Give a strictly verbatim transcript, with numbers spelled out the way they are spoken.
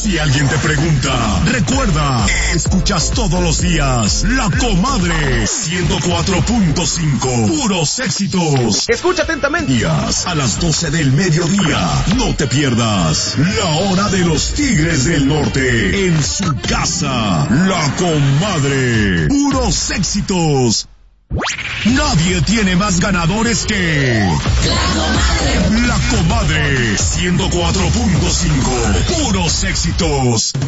Si alguien te pregunta, recuerda, escuchas todos los días La Comadre ciento cuatro punto cinco, puros éxitos. Escucha atentamente. Días a las doce del mediodía. No te pierdas La Hora de los Tigres del Norte en su casa. La Comadre, puros éxitos. Nadie tiene más ganadores que La Comadre. La Comadre ciento cuatro punto cinco, puros éxitos.